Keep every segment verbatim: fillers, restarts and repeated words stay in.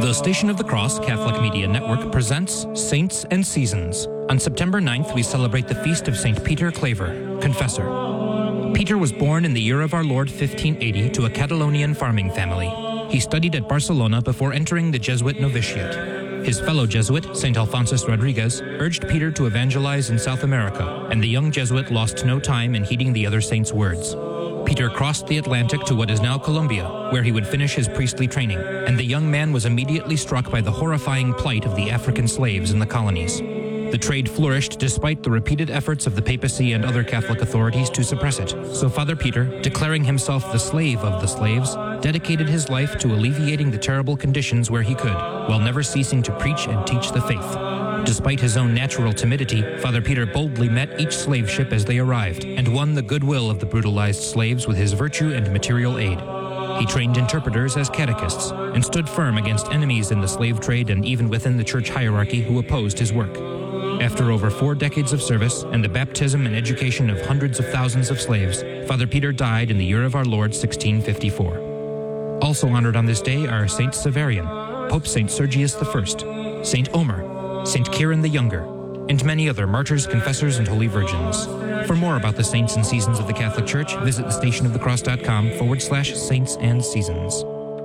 The Station of the Cross Catholic Media Network presents Saints and Seasons. On September ninth, we celebrate the feast of Saint Peter Claver, Confessor. Peter was born in the year of our Lord fifteen eighty to a Catalonian farming family. He studied at Barcelona before entering the Jesuit novitiate. His fellow Jesuit, Saint Alphonsus Rodriguez, urged Peter to evangelize in South America, and the young Jesuit lost no time in heeding the other saint's words. Peter crossed the Atlantic to what is now Colombia, where he would finish his priestly training, and the young man was immediately struck by the horrifying plight of the African slaves in the colonies. The trade flourished despite the repeated efforts of the papacy and other Catholic authorities to suppress it. So Father Peter, declaring himself the slave of the slaves, dedicated his life to alleviating the terrible conditions where he could, while never ceasing to preach and teach the faith. Despite his own natural timidity, Father Peter boldly met each slave ship as they arrived and won the goodwill of the brutalized slaves with his virtue and material aid. He trained interpreters as catechists and stood firm against enemies in the slave trade and even within the church hierarchy who opposed his work. After over four decades of service and the baptism and education of hundreds of thousands of slaves, Father Peter died in the year of our Lord sixteen fifty-four. Also honored on this day are Saint Severian, Pope Saint Sergius the First, Saint Omer, Saint Kieran the Younger, and many other martyrs, confessors, and holy virgins. For more about the saints and seasons of the Catholic Church, visit thestationofthecross.com forward slash saints and seasons.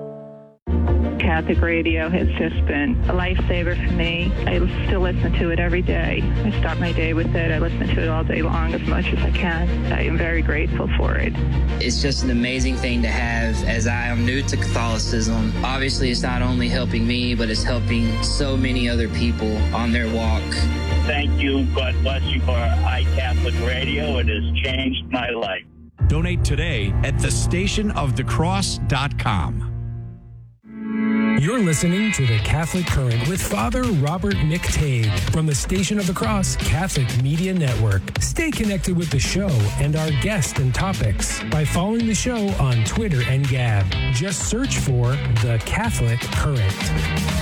Catholic radio has just been a lifesaver for me. I still listen to it every day. I start my day with it. I listen to it all day long as much as I can. I am very grateful for it. It's just an amazing thing to have as I am new to Catholicism. Obviously, it's not only helping me, but it's helping so many other people on their walk. Thank you. God bless you for iCatholic Radio. It has changed my life. Donate today at the station of the cross dot com. You're listening to The Catholic Current with Father Robert McTague from the Station of the Cross Catholic Media Network. Stay connected with the show and our guests and topics by following the show on Twitter and Gab. Just search for The Catholic Current.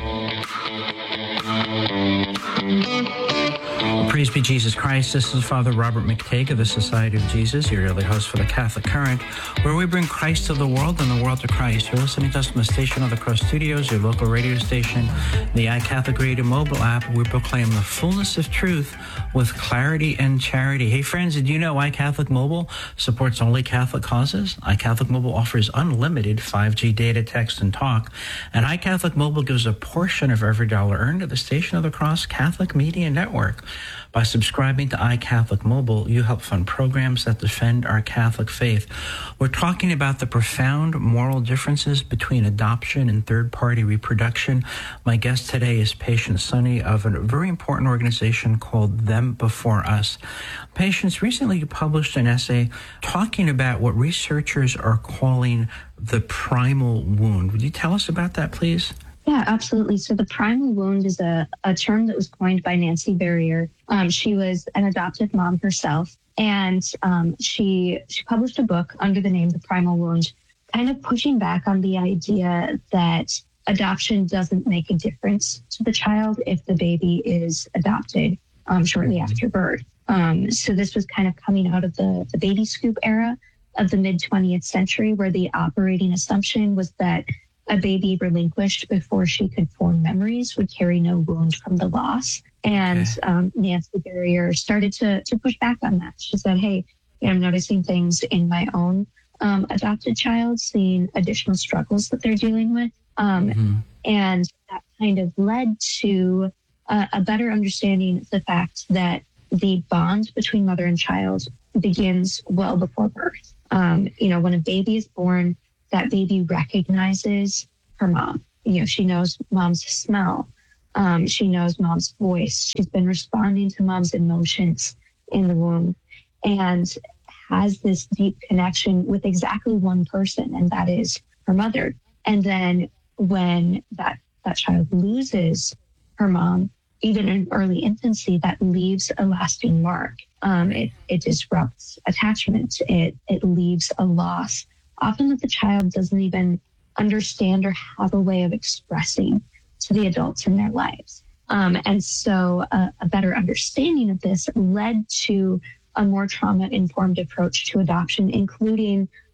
Praise be Jesus Christ. This is Father Robert McTague of the Society of Jesus, your daily host for the Catholic Current, where we bring Christ to the world and the world to Christ. You're listening to us from the Station of the Cross Studios, your local radio station, the iCatholic Radio mobile app. We proclaim the fullness of truth with clarity and charity. Hey friends, did you know iCatholic Mobile supports only Catholic causes? iCatholic Mobile offers unlimited five G data, text, and talk, and iCatholic Mobile gives a portion of every dollar earned to the Station of the Cross Catholic Media Network. By subscribing to iCatholic Mobile, you help fund programs that defend our Catholic faith. We're talking about the profound moral differences between adoption and third-party reproduction. My guest today is Patience Sonny of a very important organization called Them Before Us. Patience, recently you published an essay talking about what researchers are calling the primal wound. Would you tell us about that, please? Yeah, absolutely. So the primal wound is a, a term that was coined by Nancy Berrier. Um, she was an adoptive mom herself, and um, she she published a book under the name The Primal Wound, kind of pushing back on the idea that adoption doesn't make a difference to the child if the baby is adopted um, shortly after birth. Um, so this was kind of coming out of the, the baby scoop era of the mid-twentieth century, where the operating assumption was that a baby relinquished before she could form memories would carry no wound from the loss. And um, Nancy Berrier started to, to push back on that. She said, hey, you know, I'm noticing things in my own um, adopted child, seeing additional struggles that they're dealing with. Um, mm-hmm. And that kind of led to uh, a better understanding of the fact that the bond between mother and child begins well before birth. Um, you know, when a baby is born, that baby recognizes her mom. You know, she knows mom's smell. Um, she knows mom's voice. She's been responding to mom's emotions in the womb and has this deep connection with exactly one person, and that is her mother. And then when that, that child loses her mom, even in early infancy, that leaves a lasting mark. Um, it, it disrupts attachment. It, it leaves a loss, often that the child doesn't even understand or have a way of expressing to the adults in their lives. Um, and so uh, a better understanding of this led to a more trauma-informed approach to adoption, including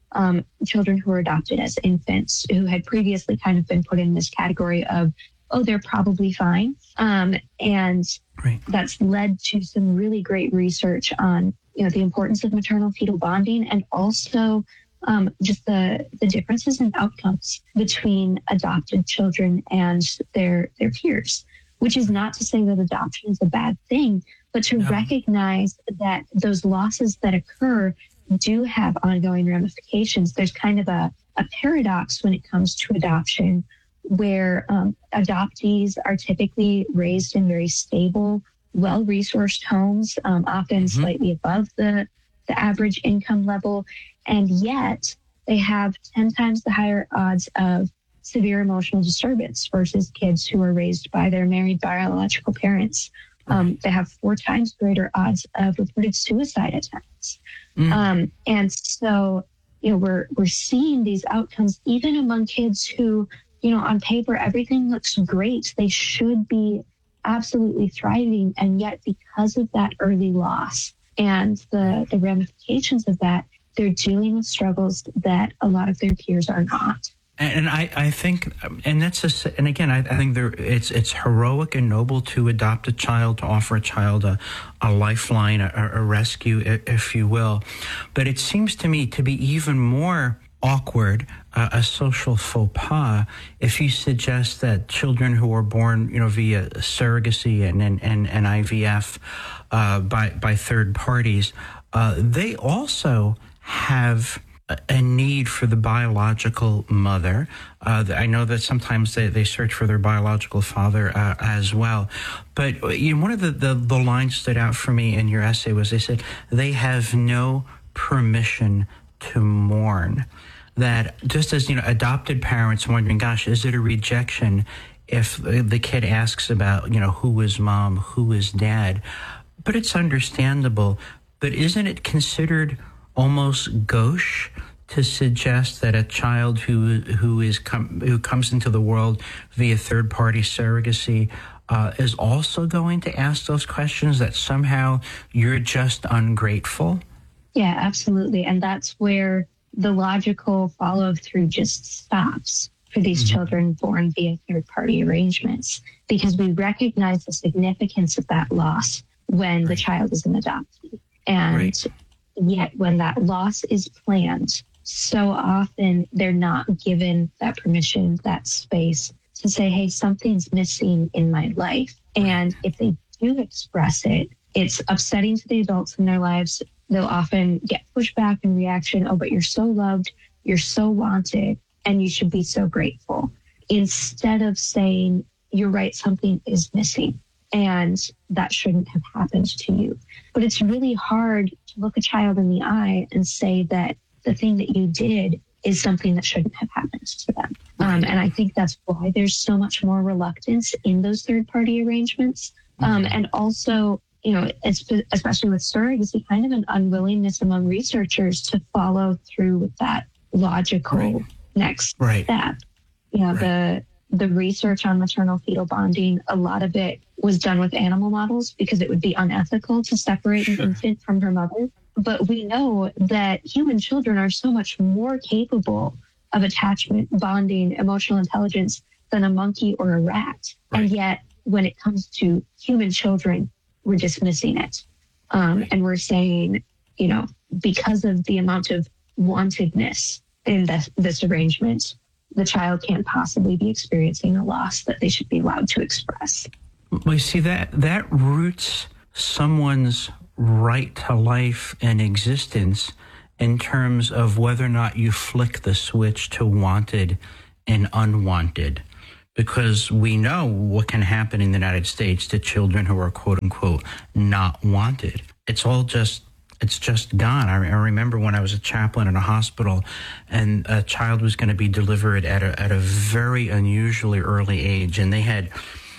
um, children who were adopted as infants who had previously kind of been put in this category of, oh, they're probably fine. Um, and right. that's led to some really great research on, you know, the importance of maternal fetal bonding and also um, just the, the differences in outcomes between adopted children and their, their peers, which is not to say that adoption is a bad thing, but to no. recognize that those losses that occur do have ongoing ramifications. There's kind of a, a paradox when it comes to adoption, where um, adoptees are typically raised in very stable, well-resourced homes, um, often mm-hmm. slightly above the, the average income level, and yet they have ten times the higher odds of severe emotional disturbance versus kids who are raised by their married biological parents. Um, they have four times greater odds of reported suicide attempts. Mm. Um, and so, you know, we're we're seeing these outcomes even among kids who, you know, on paper, everything looks great. They should be absolutely thriving. And yet because of that early loss and the, the ramifications of that, they're dealing with struggles that a lot of their peers are not. And I, I think, and that's a, and again, I, I think there, it's it's heroic and noble to adopt a child, to offer a child a, a lifeline, a, a rescue, if you will. But it seems to me to be even more awkward, uh, a social faux pas, if you suggest that children who are born, you know, via surrogacy and and, and, and I V F uh, by by third parties, uh, they also have a need for the biological mother. Uh, I know that sometimes they, they search for their biological father uh, as well. But you know, one of the, the, the lines stood out for me in your essay was they said, they have no permission to mourn. That just as, you know, adopted parents wondering, gosh, is it a rejection if the kid asks about, you know, who is mom, who is dad? But it's understandable. But isn't it considered almost gauche to suggest that a child who who is com- who comes into the world via third party surrogacy uh, is also going to ask those questions, that somehow you're just ungrateful? Yeah, absolutely. And that's where the logical follow through just stops for these mm-hmm. children born via third party arrangements, because we recognize the significance of that loss when right. the child is an adoptee. And right. yet when that loss is planned, so often they're not given that permission, that space to say, hey, something's missing in my life. And if they do express it, it's upsetting to the adults in their lives. They'll often get pushback and reaction. Oh, but you're so loved, you're so wanted, and you should be so grateful. Instead of saying, you're right, something is missing, and that shouldn't have happened to you. But it's really hard to look a child in the eye and say that the thing that you did is something that shouldn't have happened to them. Um, and I think that's why there's so much more reluctance in those third-party arrangements. Um, and also, you know, especially with surrogacy, kind of an unwillingness among researchers to follow through with that logical right. next right. step. You know, right. the the research on maternal fetal bonding, a lot of it was done with animal models because it would be unethical to separate sure. an infant from her mother. But we know that human children are so much more capable of attachment, bonding, emotional intelligence than a monkey or a rat. Right. And yet, when it comes to human children, we're dismissing it. Um, right. And we're saying, you know, because of the amount of wantedness in this, this arrangement, the child can't possibly be experiencing a loss that they should be allowed to express. Well, you see, that, that roots someone's right to life and existence in terms of whether or not you flick the switch to wanted and unwanted. Because we know what can happen in the United States to children who are, quote unquote, not wanted. It's all just, it's just gone. I, I remember when I was a chaplain in a hospital and a child was going to be delivered at a, at a very unusually early age. And they had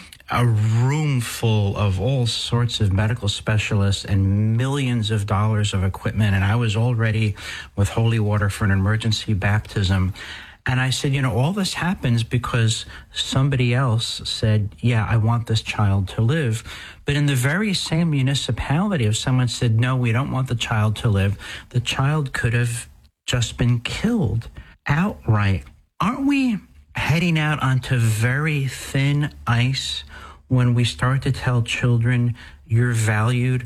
a room full of all sorts of medical specialists and millions of dollars of equipment. And I was all ready with holy water for an emergency baptism. And I said, you know, all this happens because somebody else said, yeah, I want this child to live. But in the very same municipality, if someone said, no, we don't want the child to live, the child could have just been killed outright. Aren't we heading out onto very thin ice when we start to tell children you're valued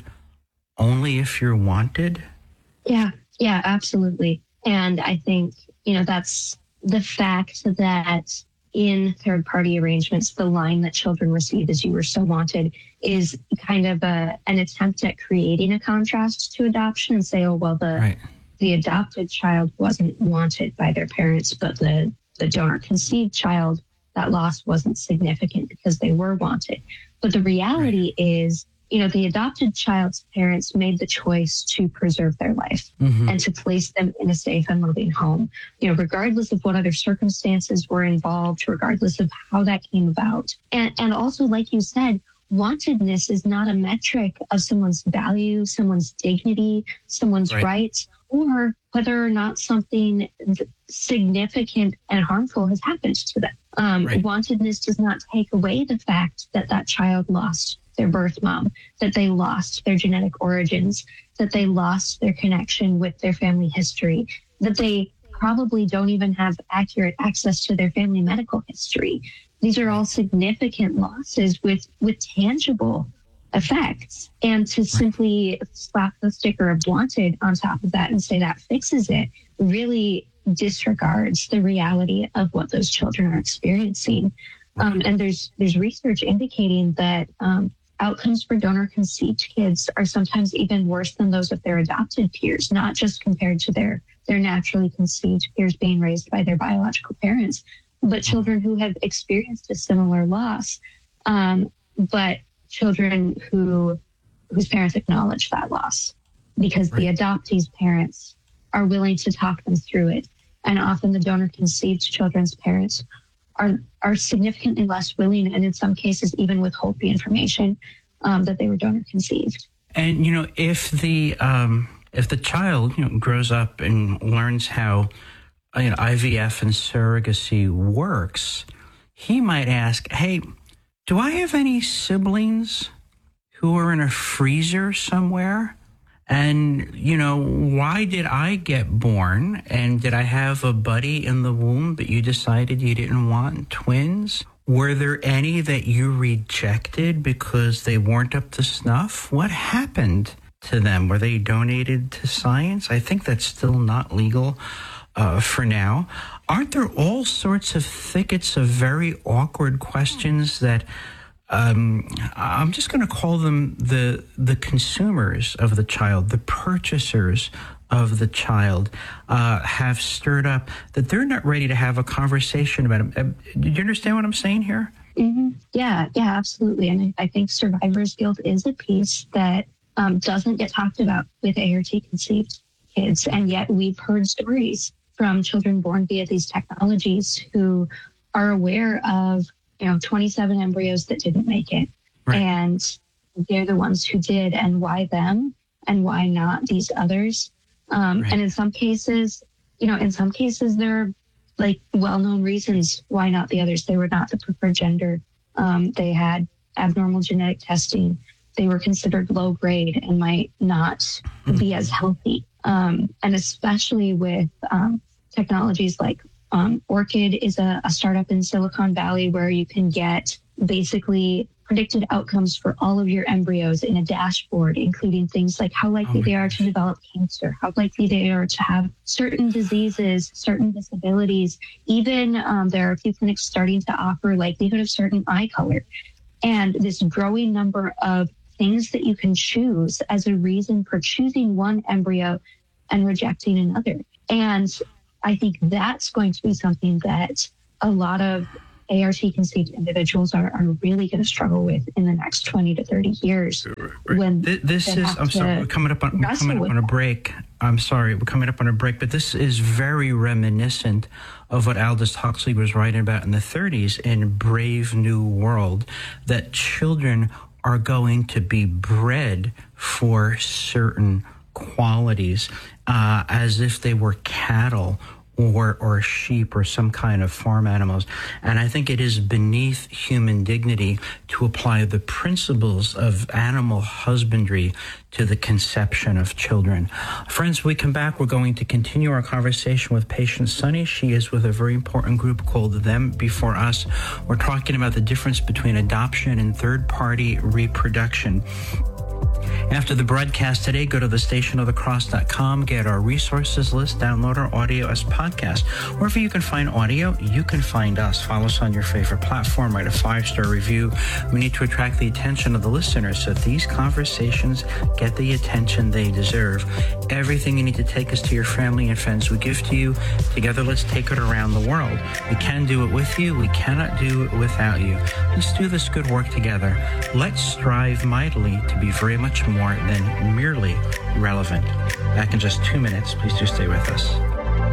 only if you're wanted? Yeah, yeah, absolutely. And I think, you know, that's the fact that in third-party arrangements, the line that children receive is "you were so wanted" is kind of a, an attempt at creating a contrast to adoption and say, oh, well, the right. the adopted child wasn't wanted by their parents, but the, the donor-conceived child, that loss wasn't significant because they were wanted. But the reality right. is, you know, the adopted child's parents made the choice to preserve their life mm-hmm. and to place them in a safe and loving home, you know, regardless of what other circumstances were involved, regardless of how that came about. And, and also, like you said, wantedness is not a metric of someone's value, someone's dignity, someone's right. rights, or whether or not something significant and harmful has happened to them. Um, right. Wantedness does not take away the fact that that child lost their birth mom, that they lost their genetic origins, that they lost their connection with their family history, that they probably don't even have accurate access to their family medical history. These are all significant losses with, with tangible effects. And to simply slap the sticker of wanted on top of that and say that fixes it really disregards the reality of what those children are experiencing. Um, and there's there's research indicating that um, outcomes for donor-conceived kids are sometimes even worse than those of their adopted peers, not just compared to their, their naturally conceived peers being raised by their biological parents, but children who have experienced a similar loss, um, but children who whose parents acknowledge that loss because right. the adoptee's parents are willing to talk them through it. And often the donor-conceived children's parents are are significantly less willing, and in some cases even withhold the information um, that they were donor conceived. And you know, if the um, if the child you know grows up and learns how you know I V F and surrogacy works, he might ask, "Hey, do I have any siblings who are in a freezer somewhere? And, you know, why did I get born? And did I have a buddy in the womb that you decided you didn't want, twins? Were there any that you rejected because they weren't up to snuff? What happened to them? Were they donated to science? I think that's still not legal uh, for now. Aren't there all sorts of thickets of very awkward questions that Um, I'm just going to call them the the consumers of the child, the purchasers of the child, uh, have stirred up that they're not ready to have a conversation about them. Do you understand what I'm saying here? Mm-hmm. Yeah, yeah, absolutely. And I, I think survivor's guilt is a piece that um, doesn't get talked about with A R T conceived kids. And yet we've heard stories from children born via these technologies who are aware of you know, twenty-seven embryos that didn't make it. Right. And they're the ones who did, and why them and why not these others? Um, right. And in some cases, you know, in some cases, there are like well-known reasons why not the others. They were not the preferred gender. Um, they had abnormal genetic testing. They were considered low grade and might not mm-hmm. be as healthy. Um, and especially with um, technologies like Um, Orchid is a, a startup in Silicon Valley where you can get basically predicted outcomes for all of your embryos in a dashboard, including things like how likely oh they are gosh. to develop cancer, how likely they are to have certain diseases, certain disabilities. Even um, there are a few clinics starting to offer likelihood of certain eye color. And this growing number of things that you can choose as a reason for choosing one embryo and rejecting another. And I think that's going to be something that a lot of A R T conceived individuals are, are really going to struggle with in the next twenty to thirty years. When this, this is, I'm sorry, we're coming up on, we're coming up on a break. I'm sorry, we're coming up on a break, but this is very reminiscent of what Aldous Huxley was writing about in the thirties in Brave New World, that children are going to be bred for certain qualities, uh, as if they were cattle or or sheep or some kind of farm animals. And I think it is beneath human dignity to apply the principles of animal husbandry to the conception of children. Friends, when we come back, we're going to continue our conversation with patient Sunny. She is with a very important group called Them Before Us. We're talking about the difference between adoption and third-party reproduction. After the broadcast today, go to the station of the cross dot com, get our resources list, download our audio as podcast. Wherever you can find audio, you can find us. Follow us on your favorite platform, write a five-star review. We need to attract the attention of the listeners so that these conversations get the attention they deserve. Everything you need to take us to your family and friends we give to you. Together, let's take it around the world. We can do it with you. We cannot do it without you. Let's do this good work together. Let's strive mightily to be very much more than merely relevant. Back in just two minutes. Please do stay with us.